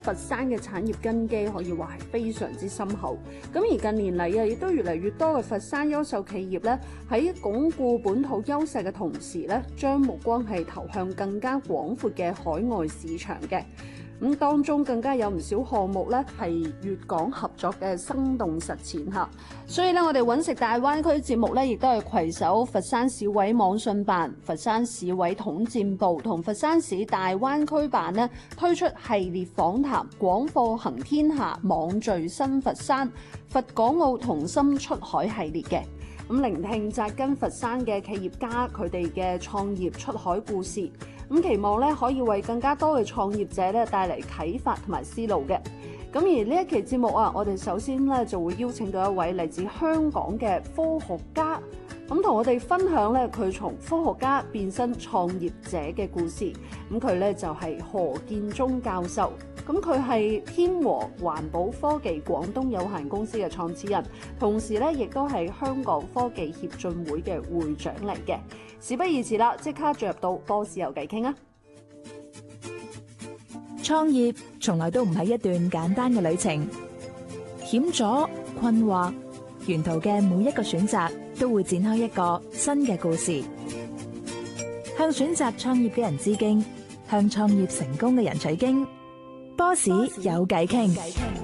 佛山嘅產業根基可以話係非常之深厚，咁而近年嚟亦都越嚟越多嘅佛山優秀企業咧，喺鞏固本土優勢嘅同時咧，將目光係投向更加廣闊嘅海外市場嘅。咁當中更加有唔少項目咧係粵港合作嘅生動實踐嚇，所以咧我哋揾食大灣區節目咧，亦都係攜手佛山市委網信辦、佛山市委統戰部同佛山市大灣區辦咧推出系列訪談廣貨行天下、網聚新佛山、佛港澳同心出海系列嘅。咁聆聽紮根佛山嘅企業家佢哋嘅創業出海故事，咁期望咧可以為更加多嘅創業者咧帶嚟啟發同埋思路嘅。咁而呢一期節目啊，我哋首先咧就會邀請到一位嚟自香港嘅科學家，咁同我哋分享咧佢從科學家變身創業者嘅故事。咁佢咧就係何建忠教授。咁佢係天和環保科技廣東有限公司嘅創始人，同時咧亦都係香港科技協進會嘅會長嚟嘅。事不宜遲啦，即刻進入到波士有偈傾啊！ 創業從來都唔係一段簡單嘅旅程，險阻、困惑，沿途嘅每一個選擇都會展開一個新嘅故事。向選擇創業嘅人致敬，向創業成功嘅人取經。波士有偈傾，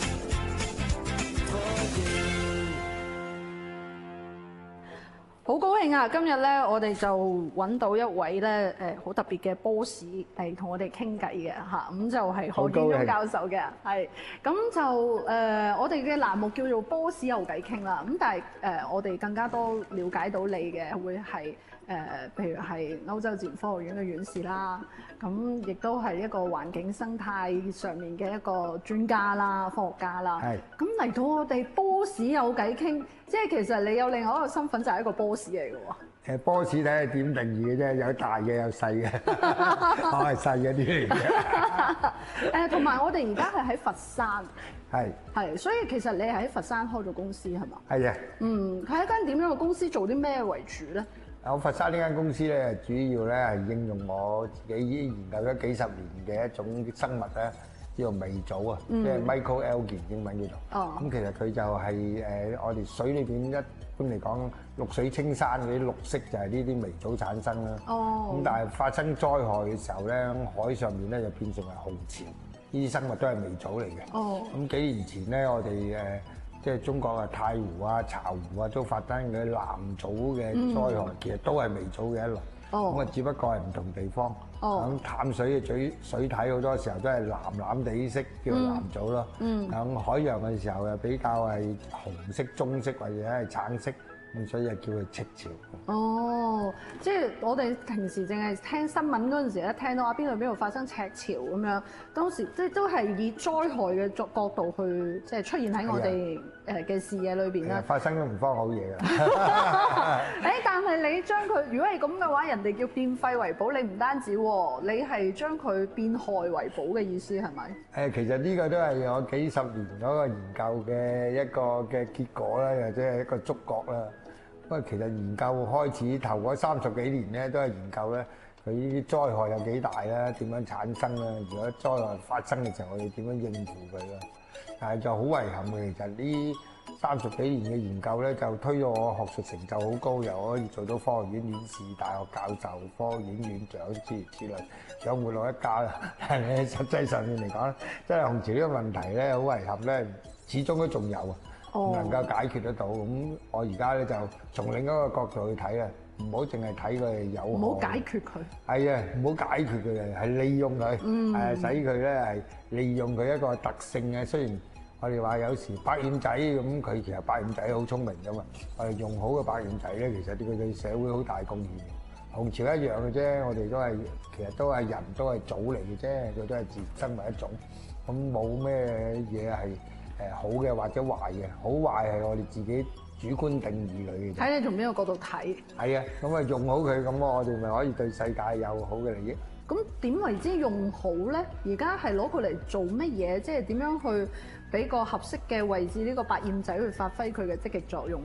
好高興啊！今日咧，我哋就揾到一位咧好特別嘅波士嚟同我哋傾偈嘅嚇，咁就係何建忠教授嘅，係咁就我哋嘅欄目叫做波士有偈傾啦。咁但係我哋更加多了解到你嘅會係譬如係歐洲自然科學院嘅院士啦，咁亦都係一個環境生態上面嘅一個專家啦、科學家啦。係咁嚟到我哋波士有偈傾，即係其實你有另外一個身份就係一個波士嚟嘅喎。 波士睇下點定義嘅啫，有大嘅有細嘅，我係細嗰啲嚟嘅。 同埋我哋而家係喺佛山， 係， 所以其實你係喺佛山開咗公司係嘛？ 係啊。 係一間點樣嘅公司，做啲咩為主咧？ 我佛山呢間公司咧，主要咧係應用我自己研究咗幾十年嘅一種生物咧，叫做微藻啊，即係 microalgae 英文叫做。咁其實佢就係我哋水裏邊一般嚟講，綠水青山嗰啲綠色就係呢啲微藻產生啦。咁但係發生災害嘅時候咧，海上面咧就變成係紅潮，呢啲生物都係微藻嚟嘅。咁幾年前咧，我哋即係中國啊，太湖啊、巢湖啊，都發生嘅藍藻嘅災害，其實都係微藻嘅一類。咁啊，只不過係唔同地方。咁淡水嘅水體好多時候都係藍藍地色，叫做藍藻咯。咁海洋嘅時候又比較係紅色、棕色或者係橙色。咁所以就叫佢赤潮。 即係我哋平時淨係聽新聞嗰陣時咧，聽到邊度發生赤潮咁樣，當時即係都係以災害嘅角度去即係出現喺我哋嘅視野裏邊啦。 發生都唔慌好嘢㗎。 但係你將佢如果係咁嘅話，人哋叫變廢為寶，你唔單止喎，你係將佢變害為寶嘅意思係咪？ 其實呢個都係我幾十年嗰個研究嘅一個嘅結果啦，或者係一個觸覺啦。不過其實研究開始頭嗰30幾年咧，都係研究咧佢呢啲災害有幾大啦，點樣產生啦？如果災害發生嘅時候，我哋點樣應付佢啦？但係就好遺憾嘅，其實呢30幾年嘅研究咧，就推咗我學術成就好高，又可以做到科學院院士、大學教授、科學院院長諸如此類，養活我一家啦。但係實際上面嚟講，真係紅潮呢個問題咧，好遺憾咧，始終都仲有啊。唔能夠解決得到，咁我而家咧就從另一個角度去睇啊，唔好淨係睇佢有害， 唔好解決佢。係啊，唔好解決佢，係利用佢，使佢咧係利用佢一個特性嘅。雖然我哋話有時百厭仔咁，佢其實百厭仔好聰明噶嘛，我哋用好嘅百厭仔咧，其實佢對社會好大貢獻。紅潮一樣嘅啫，我哋都係其實都係人都係藻嚟嘅啫，佢都係自然生物一種，咁冇咩嘢係好嘅或者壞嘅，好壞係我哋自己主觀定義佢嘅。 睇你從邊個角度睇？係啊，咁啊用好佢，咁我哋咪可以對世界有好嘅利益。 咁點為之用好咧？而家係攞佢嚟做乜嘢？即係點樣去俾個合適嘅位置呢個百厭仔去發揮佢嘅積極作用咧？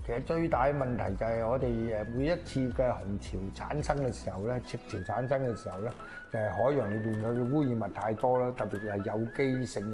其實最大嘅問題就係我哋每一次嘅紅潮產生嘅時候咧，赤潮產生嘅時候咧，就係海洋裏邊嘅污染物太多啦，特別係有機性